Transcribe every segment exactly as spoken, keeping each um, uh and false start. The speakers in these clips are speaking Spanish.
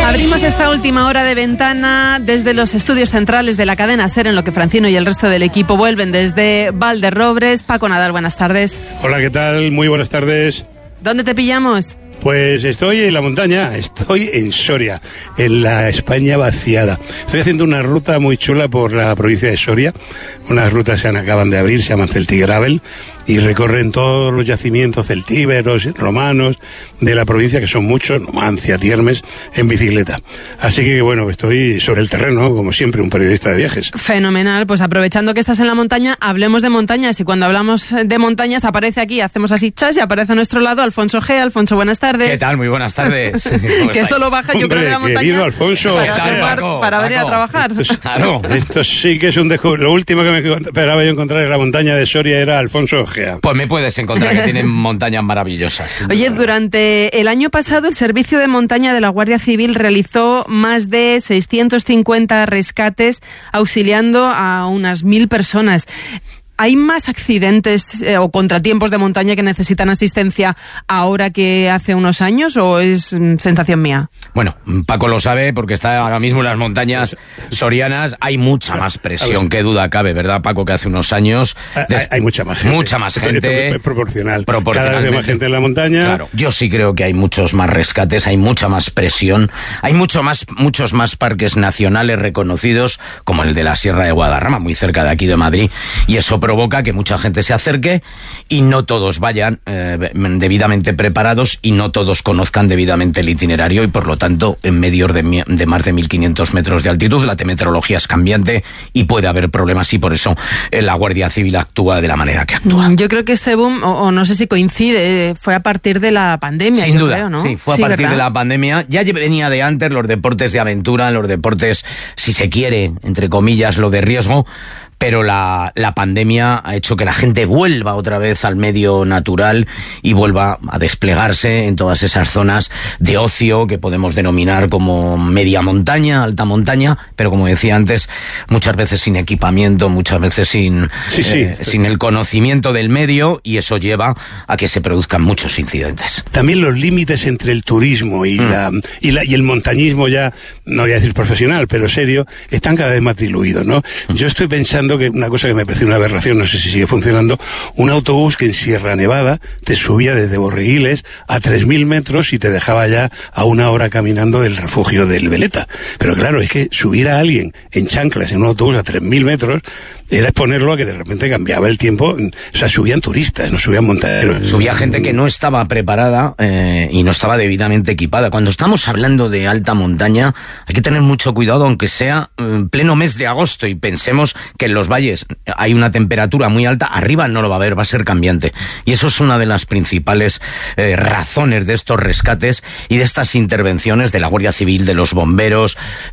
Abrimos esta última hora de ventana desde los estudios centrales de la cadena SER, en lo que Francino y el resto del equipo vuelven desde Valderrobres. Paco Nadal, buenas tardes. Hola, ¿qué tal? Muy buenas tardes. ¿Dónde te pillamos? Pues estoy en la montaña, estoy en Soria, en la España vaciada. Estoy haciendo una ruta muy chula por la provincia de Soria. Unas rutas que acaban de abrir, se llaman Celtigravel, y recorren todos los yacimientos celtíberos, romanos, de la provincia, que son muchos, Numancia, Tiermes, en bicicleta. Así que, bueno, estoy sobre el terreno, como siempre, un periodista de viajes. Fenomenal, pues aprovechando que estás en la montaña, hablemos de montañas, y cuando hablamos de montañas aparece aquí, hacemos así chas, y aparece a nuestro lado Alfonso G. Alfonso, buenas tardes. ¿Qué tal? Muy buenas tardes. Que solo baja, yo creo, de la montaña. Querido Alfonso, para, tal, tomar, Paco, para venir Paco. a trabajar. Esto, es, Claro. esto sí que es un descubrimiento. Lo último que me esperaba yo encontrar en la montaña de Soria era Alfonso Gea. Pues me puedes encontrar, que tienen montañas maravillosas. Oye, durante el año pasado el Servicio de Montaña de la Guardia Civil realizó más de seiscientos cincuenta rescates auxiliando a unas mil personas. ¿Hay más accidentes eh, o contratiempos de montaña que necesitan asistencia ahora que hace unos años, o es mm, sensación mía? Bueno, Paco lo sabe porque está ahora mismo en las montañas sorianas. Hay mucha más presión, qué duda cabe, ¿verdad, Paco? Que hace unos años... Hay, hay mucha más gente. Mucha más Esto, gente. esto es proporcional. Proporcionalmente. Cada vez más gente en la montaña. Claro. Yo sí creo que hay muchos más rescates, hay mucha más presión, hay mucho más, muchos más parques nacionales reconocidos, como el de la Sierra de Guadarrama, muy cerca de aquí de Madrid, y eso provoca que mucha gente se acerque y no todos vayan eh, debidamente preparados y no todos conozcan debidamente el itinerario, y por lo tanto en medios de, de más de mil quinientos metros de altitud la meteorología es cambiante y puede haber problemas, y por eso eh, la Guardia Civil actúa de la manera que actúa. Yo creo que este boom, o, o no sé si coincide, fue a partir de la pandemia. Sin yo duda, creo, ¿no? sí, fue a sí, partir ¿verdad? de la pandemia. Ya venía de antes los deportes de aventura, los deportes, si se quiere, entre comillas, lo de riesgo, pero la, la pandemia ha hecho que la gente vuelva otra vez al medio natural y vuelva a desplegarse en todas esas zonas de ocio que podemos denominar como media montaña, alta montaña, pero como decía antes, muchas veces sin equipamiento, muchas veces sin, Sí, sí, eh, sin el conocimiento del medio, y eso lleva a que se produzcan muchos incidentes. También los límites entre el turismo y, mm. la, y, la, y el montañismo, ya no voy a decir profesional, pero serio, están cada vez más diluidos, ¿no? Mm. Yo estoy pensando que una cosa que me pareció una aberración, no sé si sigue funcionando, un autobús que en Sierra Nevada te subía desde Borreguiles a tres mil metros y te dejaba ya a una hora caminando del refugio del Veleta. Pero claro, es que subir a alguien en chanclas en un autobús a tres mil metros era exponerlo a que de repente cambiaba el tiempo. O sea, subían turistas, no subían montañeros. Subía gente que no estaba preparada eh, y no estaba debidamente equipada. Cuando estamos hablando de alta montaña, hay que tener mucho cuidado, aunque sea en pleno mes de agosto, y pensemos que en los valles hay una temperatura muy alta, arriba no lo va a haber, va a ser cambiante. Y eso es una de las principales eh, razones de estos rescates y de estas intervenciones de la Guardia Civil, de los bomberos,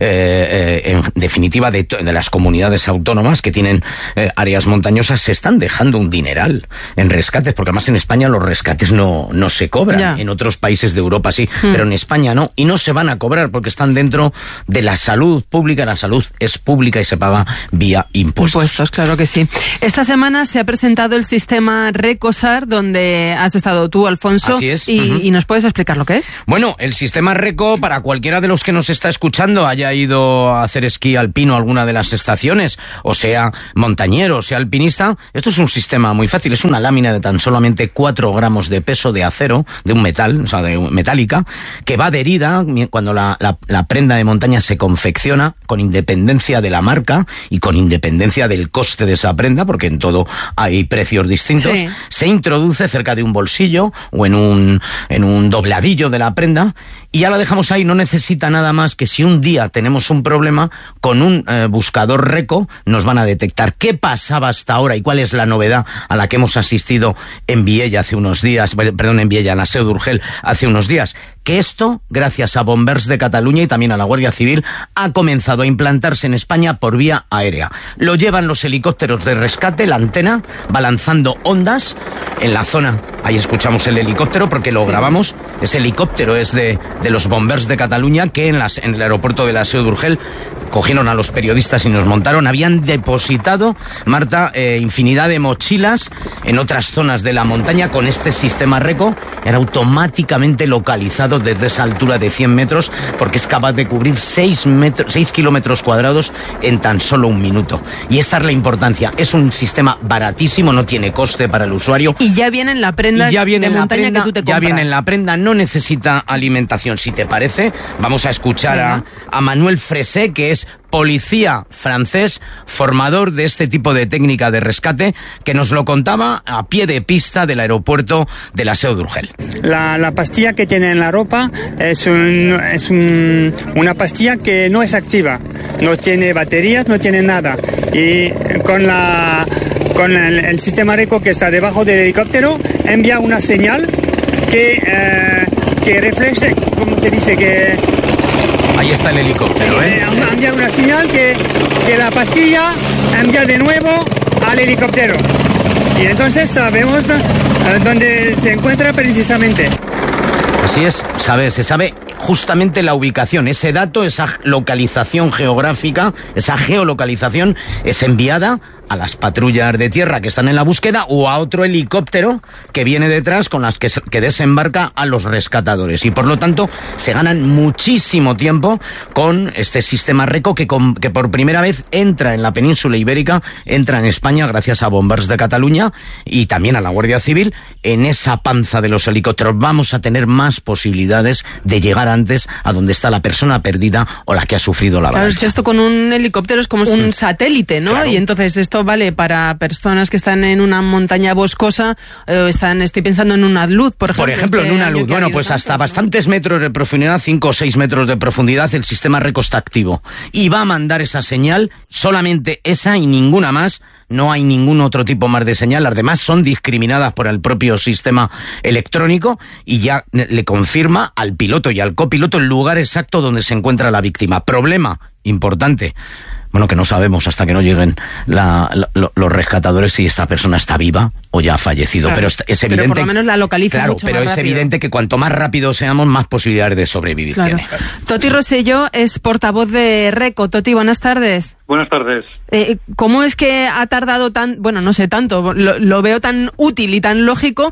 eh, eh, en definitiva de, de las comunidades autónomas que tienen Eh, áreas montañosas. Se están dejando un dineral en rescates, porque además en España los rescates no, no se cobran. Ya. En otros países de Europa sí, hmm. pero en España no, y no se van a cobrar porque están dentro de la salud pública. La salud es pública y se paga vía impuestos. Impuestos, claro que sí. Esta semana se ha presentado el sistema RECOSAR, donde has estado tú, Alfonso. Así es. Y, uh-huh. ¿Y nos puedes explicar lo que es? Bueno, el sistema RECO, para cualquiera de los que nos está escuchando, haya ido a hacer esquí alpino a alguna de las estaciones, o sea montañero, sea alpinista, esto es un sistema muy fácil. Es una lámina de tan solamente cuatro gramos de peso de acero, de un metal, o sea, de metálica, que va adherida cuando la, la, la prenda de montaña se confecciona, con independencia de la marca y con independencia del coste de esa prenda, porque en todo hay precios distintos. Sí. Se introduce cerca de un bolsillo o en un, en un dobladillo de la prenda, y ya la dejamos ahí. No necesita nada más que, si un día tenemos un problema, con un eh, buscador RECO nos van a detectar qué pasaba hasta ahora y cuál es la novedad a la que hemos asistido en Viella hace unos días, perdón, en Viella, en la Seu d'Urgell hace unos días. Que esto, gracias a Bombers de Cataluña y también a la Guardia Civil, ha comenzado a implantarse en España por vía aérea. Lo llevan los helicópteros de rescate, la antena va lanzando ondas en la zona. Ahí escuchamos el helicóptero porque lo grabamos. Ese helicóptero es de, de los Bombers de Cataluña, que en, las, en el aeropuerto de la Seu d'Urgell cogieron a los periodistas y nos montaron. Habían depositado, Marta, eh, infinidad de mochilas en otras zonas de la montaña con este sistema RECO. Era automáticamente localizado desde esa altura de cien metros porque es capaz de cubrir seis metros, seis kilómetros cuadrados en tan solo un minuto. Y esta es la importancia. Es un sistema baratísimo, no tiene coste para el usuario. Y ya viene en la prenda ya viene de en montaña prenda, que tú te compras. Ya viene en la prenda, no necesita alimentación. Si te parece, vamos a escuchar a, a Manuel Fresé, que es policía francés, formador de este tipo de técnica de rescate, que nos lo contaba a pie de pista del aeropuerto de la Seu d'Urgell. La, la pastilla que tiene en la ropa es, un, es un, una pastilla que no es activa, no tiene baterías, no tiene nada. Y con, la, con el, el sistema RECO que está debajo del helicóptero, envía una señal que, eh, que refleja, como se dice, que... Ahí está el helicóptero, ¿eh? eh envía una señal que, que la pastilla envía de nuevo al helicóptero. Y entonces sabemos eh, dónde se encuentra precisamente. Así es, sabe, se sabe justamente la ubicación. Ese dato, esa localización geográfica, esa geolocalización es enviada a las patrullas de tierra que están en la búsqueda o a otro helicóptero que viene detrás con las que, que desembarca a los rescatadores. Y por lo tanto se ganan muchísimo tiempo con este sistema RECO que, con, que por primera vez entra en la península ibérica, entra en España gracias a Bombers de Cataluña y también a la Guardia Civil. En esa panza de los helicópteros vamos a tener más posibilidades de llegar antes a donde está la persona perdida o la que ha sufrido la avalancha. Claro, es que esto con un helicóptero es como un satélite, ¿no? Claro. Y entonces esto vale para personas que están en una montaña boscosa, eh, están, estoy pensando en una luz, por ejemplo. Por ejemplo, este en una luz. Bueno, pues hasta tantos, bastantes ¿no? metros de profundidad, cinco o seis metros de profundidad, el sistema RECO está activo. Y va a mandar esa señal, solamente esa y ninguna más. No hay ningún otro tipo más de señal. Las demás son discriminadas por el propio sistema electrónico y ya le confirma al piloto y al copiloto el lugar exacto donde se encuentra la víctima. Problema importante. Bueno, que no sabemos hasta que no lleguen la, la, los rescatadores si esta persona está viva o ya ha fallecido. Claro, pero es, es evidente. Pero por lo menos la localiza Claro, mucho pero más es rápido. evidente que cuanto más rápido seamos, más posibilidades de sobrevivir Claro. tiene. Toti Rosselló es portavoz de RECO. Toti, buenas tardes. Buenas tardes. Eh, ¿Cómo es que ha tardado tan, bueno, no sé tanto, lo, lo veo tan útil y tan lógico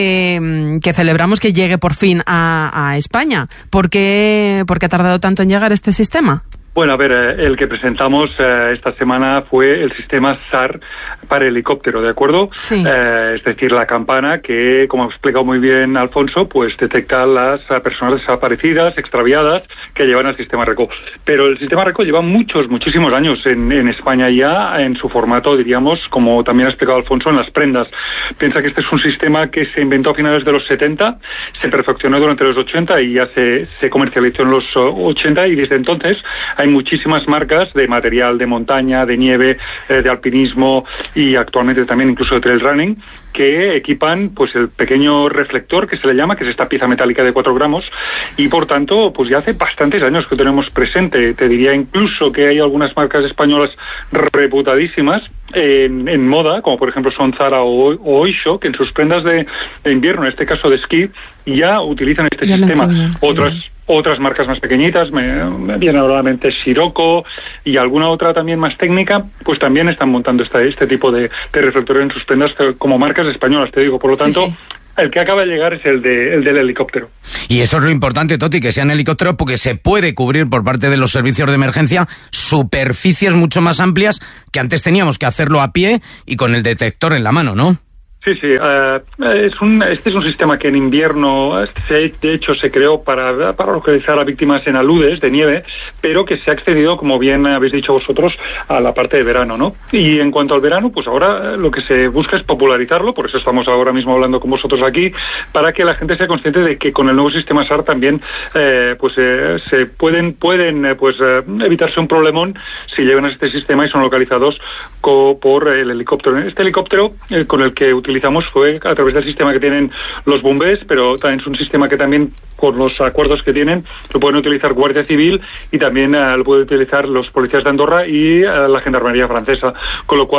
que, que celebramos que llegue por fin a, a España? ¿Por qué, ¿Por qué ha tardado tanto en llegar este sistema? Bueno, a ver, eh, el que presentamos eh, esta semana fue el sistema S A R para helicóptero, ¿de acuerdo? Sí. Eh, es decir, la campana que, como ha explicado muy bien Alfonso, pues detecta las uh, personas desaparecidas, extraviadas, que llevan al sistema RECO. Pero el sistema RECO lleva muchos, muchísimos años en, en España ya, en su formato, diríamos, como también ha explicado Alfonso, en las prendas. Piensa que este es un sistema que se inventó a finales de los setenta, se perfeccionó durante los ochenta y ya se, se comercializó en los ochenta, y desde entonces hay muchísimas marcas de material de montaña, de nieve, eh, de alpinismo y actualmente también incluso de trail running, que equipan pues el pequeño reflector que se le llama, que es esta pieza metálica de cuatro gramos, y por tanto pues ya hace bastantes años que tenemos presente. Te diría incluso que hay algunas marcas españolas reputadísimas en, en moda, como por ejemplo son Zara o, o Oysho, que en sus prendas de, de invierno, en este caso de esquí, ya utilizan este ya sistema. Otras Otras marcas más pequeñitas, me, me viene ahora a la mente Sirocco y alguna otra también más técnica, pues también están montando este, este tipo de, de reflectores en sus prendas como marcas españolas, te digo. Por lo tanto, sí, sí. El que acaba de llegar es el, de, el del helicóptero. Y eso es lo importante, Toti, que sean helicópteros, porque se puede cubrir por parte de los servicios de emergencia superficies mucho más amplias que antes teníamos que hacerlo a pie y con el detector en la mano, ¿no? Sí, sí. Uh, es un, este es un sistema que en invierno, se, de hecho, se creó para, para localizar a víctimas en aludes de nieve, pero que se ha extendido, como bien habéis dicho vosotros, a la parte de verano, ¿no? Y en cuanto al verano, pues ahora lo que se busca es popularizarlo, por eso estamos ahora mismo hablando con vosotros aquí, para que la gente sea consciente de que con el nuevo sistema S A R también eh, pues eh, se pueden, pueden eh, pues eh, evitarse un problemón si llegan a este sistema y son localizados co- por el helicóptero. Este helicóptero eh, con el que utilizamos utilizamos fue a través del sistema que tienen los bombers, pero también es un sistema que también, con los acuerdos que tienen, lo pueden utilizar Guardia Civil y también uh, lo pueden utilizar los policías de Andorra y uh, la Gendarmería francesa, con lo cual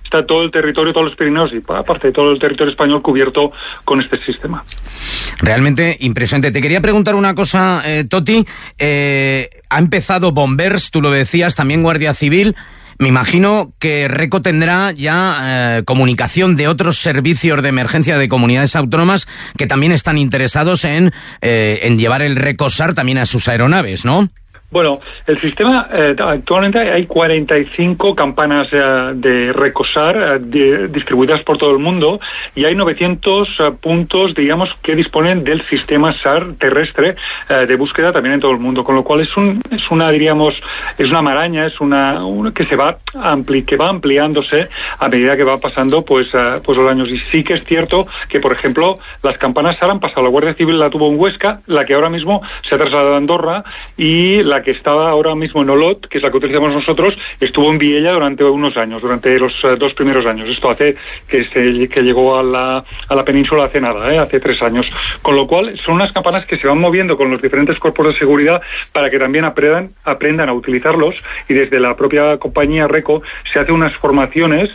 está todo el territorio, todos los Pirineos y aparte de todo el territorio español cubierto con este sistema. Realmente impresionante. Te quería preguntar una cosa, eh, Toti. Eh, ha empezado Bombers, tú lo decías, también Guardia Civil. Me imagino que Reco tendrá ya eh, comunicación de otros servicios de emergencia de comunidades autónomas que también están interesados en, eh, en llevar el Recosar también a sus aeronaves, ¿no? Bueno, el sistema, eh, actualmente hay cuarenta y cinco campanas eh, de Recosar eh, de, distribuidas por todo el mundo y hay novecientos eh, puntos, digamos, que disponen del sistema S A R terrestre eh, de búsqueda también en todo el mundo, con lo cual es un es una, diríamos, es una maraña, es una, una que se va ampli, que va ampliándose a medida que va pasando pues eh, pues los años. Y sí que es cierto que, por ejemplo, las campanas S A R han pasado, la Guardia Civil la tuvo en Huesca, la que ahora mismo se ha trasladado a Andorra, y la que estaba ahora mismo en Olot, que es la que utilizamos nosotros, estuvo en Viella durante unos años, durante los uh, dos primeros años. Esto hace que se, que llegó a la, a la península hace nada, ¿eh? hace tres años. Con lo cual, son unas campanas que se van moviendo con los diferentes cuerpos de seguridad para que también aprendan, aprendan a utilizarlos, y desde la propia compañía Reco se hacen unas formaciones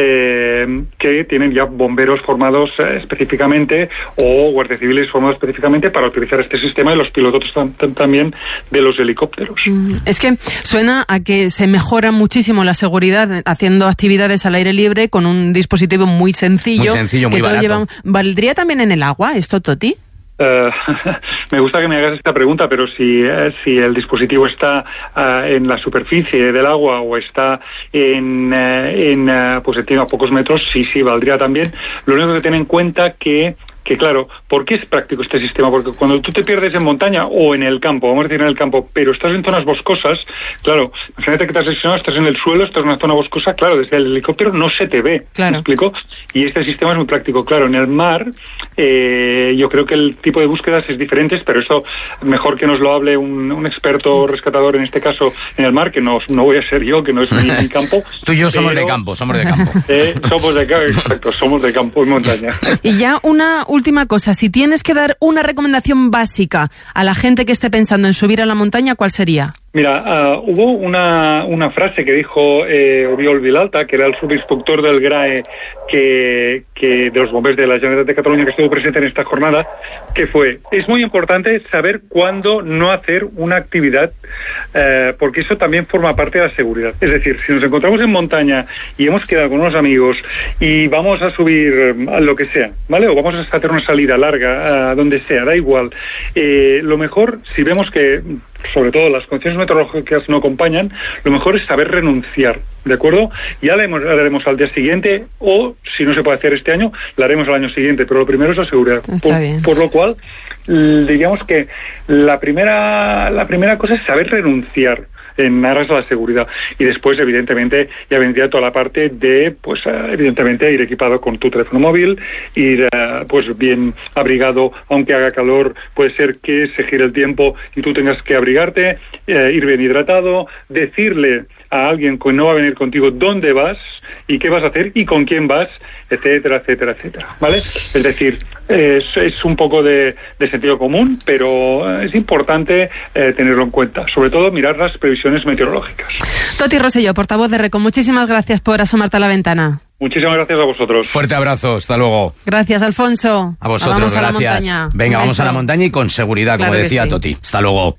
eh, que tienen ya bomberos formados eh, específicamente o guardias civiles formados específicamente para utilizar este sistema, y los pilotos tam, tam, también de los helicópteros. Es que suena a que se mejora muchísimo la seguridad haciendo actividades al aire libre con un dispositivo muy sencillo. Muy sencillo, muy que barato. Lleva... ¿Valdría también en el agua esto, Toti? Uh, me gusta que me hagas esta pregunta, pero si, eh, si el dispositivo está uh, en la superficie del agua o está en, uh, en uh, pues a pocos metros, sí, sí, valdría también. Lo único que tener en cuenta que que claro, ¿por qué es práctico este sistema? Porque cuando tú te pierdes en montaña o en el campo, vamos a decir en el campo, pero estás en zonas boscosas, claro, imagínate que te has lesionado, estás en el suelo, estás en una zona boscosa, claro, desde el helicóptero no se te ve, claro. ¿Me explico? Y este sistema es muy práctico, claro, en el mar eh, yo creo que el tipo de búsquedas es diferente, pero eso mejor que nos lo hable un, un experto rescatador, en este caso en el mar, que no, no voy a ser yo, que no es mi, mi campo. Tú y yo somos pero, de campo, somos de campo. Eh, somos de campo, exacto, somos de campo y montaña. Y ya una última cosa, si tienes que dar una recomendación básica a la gente que esté pensando en subir a la montaña, ¿cuál sería? Mira, uh, hubo una, una frase que dijo eh, Oriol Vilalta, que era el subinspector del G R A E que, que de los bombers de la Generalitat de Cataluña, que estuvo presente en esta jornada, que fue: es muy importante saber cuándo no hacer una actividad, eh, porque eso también forma parte de la seguridad. Es decir, si nos encontramos en montaña y hemos quedado con unos amigos y vamos a subir a lo que sea, ¿vale? O vamos a hacer una salida larga, a donde sea, da igual. Eh, lo mejor, si vemos que sobre todo las condiciones meteorológicas no acompañan, lo mejor es saber renunciar, ¿de acuerdo? Ya la haremos al día siguiente, o si no se puede hacer este año, la haremos al año siguiente, pero lo primero es la seguridad. Por, por lo cual, diríamos que la primera, la primera cosa es saber renunciar en aras de la seguridad, y después evidentemente ya vendría toda la parte de pues evidentemente ir equipado con tu teléfono móvil, ir pues bien abrigado, aunque haga calor, puede ser que se gire el tiempo y tú tengas que abrigarte, eh, ir bien hidratado, decirle a alguien que no va a venir contigo dónde vas y qué vas a hacer y con quién vas, etcétera, etcétera, etcétera, ¿vale? Es decir, es, es un poco de, de sentido común, pero es importante eh, tenerlo en cuenta, sobre todo mirar las previsiones meteorológicas. Toti Rosselló, portavoz de Reco, muchísimas gracias por asomarte a la ventana. Muchísimas gracias a vosotros. Fuerte abrazo, hasta luego. Gracias, Alfonso. A vosotros, vamos gracias. A la montaña. Venga, vamos a la montaña y con seguridad, claro, como decía sí. Toti. Hasta luego.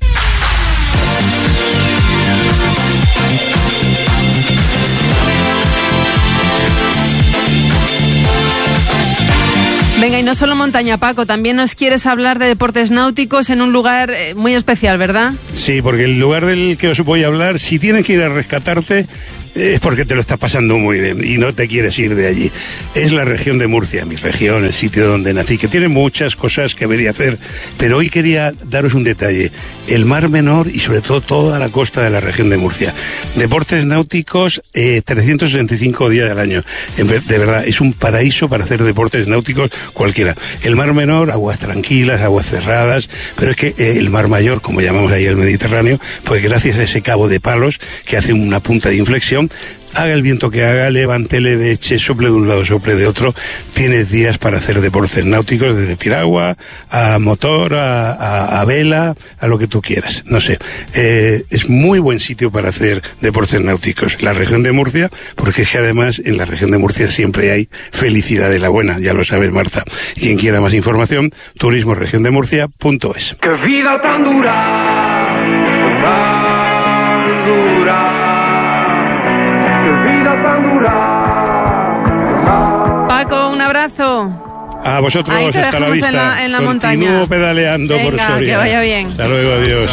Venga, y no solo montaña, Paco, también nos quieres hablar de deportes náuticos en un lugar muy especial, ¿verdad? Sí, porque el lugar del que os voy a hablar, si tienes que ir a rescatarte, es porque te lo estás pasando muy bien y no te quieres ir de allí. Es la región de Murcia, mi región, el sitio donde nací, que tiene muchas cosas que ver y hacer, pero hoy quería daros un detalle: el Mar Menor y sobre todo toda la costa de la región de Murcia. Deportes náuticos eh, trescientos sesenta y cinco días al año. De verdad, es un paraíso para hacer deportes náuticos cualquiera. El Mar Menor, aguas tranquilas, aguas cerradas, pero es que eh, el Mar Mayor, como llamamos ahí el Mediterráneo, pues gracias a ese cabo de Palos, que hace una punta de inflexión, haga el viento que haga, levante, le eche, sople de un lado, sople de otro, tienes días para hacer deportes náuticos, desde piragua, a motor, a, a, a vela, a lo que tú quieras. No sé, eh, es muy buen sitio para hacer deportes náuticos. La región de Murcia, porque es que además en la región de Murcia siempre hay felicidad de la buena, ya lo sabes, Marta. Quien quiera más información, turismo región de murcia punto es. ¡Qué vida tan dura! Tan dura. ¡Qué vida tan dura! Paco, un abrazo. A vosotros, Ahí te hasta la dejamos vista. en la, en la Continúo montaña. pedaleando Venga, por Soria. que vaya bien. Hasta luego, adiós.